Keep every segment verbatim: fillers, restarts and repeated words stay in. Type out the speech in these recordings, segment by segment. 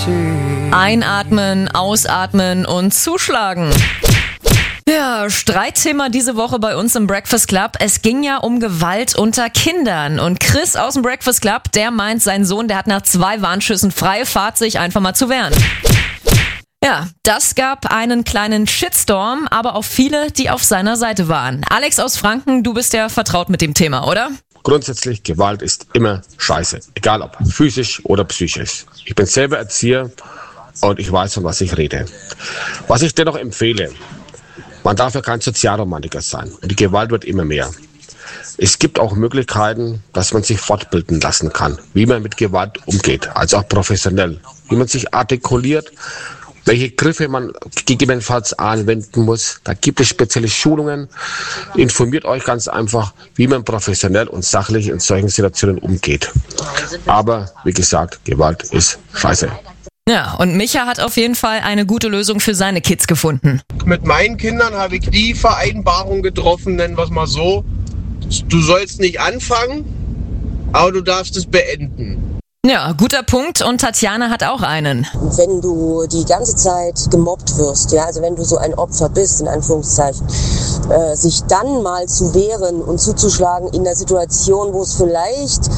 Einatmen, ausatmen und zuschlagen. Ja, Streitthema diese Woche bei uns im Breakfast Club. Es ging ja um Gewalt unter Kindern. Und Chris aus dem Breakfast Club, der meint, sein Sohn, der hat nach zwei Warnschüssen freie Fahrt, sich einfach mal zu wehren. Ja, das gab einen kleinen Shitstorm, aber auch viele, die auf seiner Seite waren. Alex aus Franken, du bist ja vertraut mit dem Thema, oder? Grundsätzlich, Gewalt ist immer scheiße, egal ob physisch oder psychisch. Ich bin selber Erzieher und ich weiß, von was ich rede. Was ich dennoch empfehle: Man darf ja kein Sozialromantiker sein und die Gewalt wird immer mehr. Es gibt auch Möglichkeiten, dass man sich fortbilden lassen kann, wie man mit Gewalt umgeht, also auch professionell, wie man sich artikuliert, welche Griffe man gegebenenfalls anwenden muss. Da gibt es spezielle Schulungen. Informiert euch ganz einfach, wie man professionell und sachlich in solchen Situationen umgeht. Aber wie gesagt, Gewalt ist scheiße. Ja, und Micha hat auf jeden Fall eine gute Lösung für seine Kids gefunden. Mit meinen Kindern habe ich die Vereinbarung getroffen, nennen wir es mal so: Du sollst nicht anfangen, aber du darfst es beenden. Ja, guter Punkt. Und Tatjana hat auch einen. Wenn du die ganze Zeit gemobbt wirst, ja, also wenn du so ein Opfer bist, in Anführungszeichen, äh, sich dann mal zu wehren und zuzuschlagen in der Situation, wo es vielleicht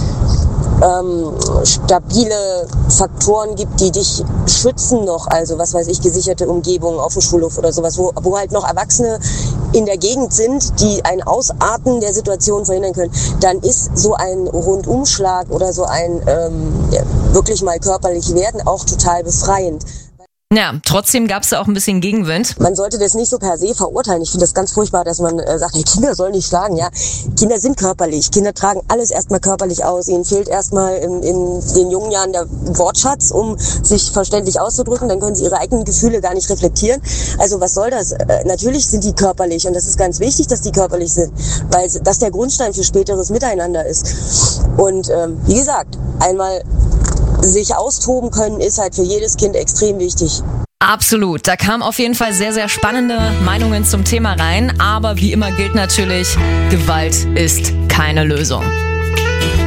ähm, stabile Faktoren gibt, die dich schützen noch, also was weiß ich, gesicherte Umgebungen auf dem Schulhof oder sowas, wo, wo halt noch Erwachsene in der Gegend sind, die ein Ausarten der Situation verhindern können, dann ist so ein Rundumschlag oder so ein ähm, ja, wirklich mal körperlich werden auch total befreiend. Ja, trotzdem gab es da auch ein bisschen Gegenwind. Man sollte das nicht so per se verurteilen. Ich finde das ganz furchtbar, dass man äh, sagt, hey, Kinder sollen nicht schlagen. Ja, Kinder sind körperlich. Kinder tragen alles erstmal körperlich aus. Ihnen fehlt erstmal in, in den jungen Jahren der Wortschatz, um sich verständlich auszudrücken. Dann können sie ihre eigenen Gefühle gar nicht reflektieren. Also was soll das? Äh, natürlich sind die körperlich und das ist ganz wichtig, dass die körperlich sind, weil das der Grundstein für späteres Miteinander ist. Und ähm, wie gesagt, einmal sich austoben können, ist halt für jedes Kind extrem wichtig. Absolut, da kamen auf jeden Fall sehr, sehr spannende Meinungen zum Thema rein. Aber wie immer gilt natürlich, Gewalt ist keine Lösung.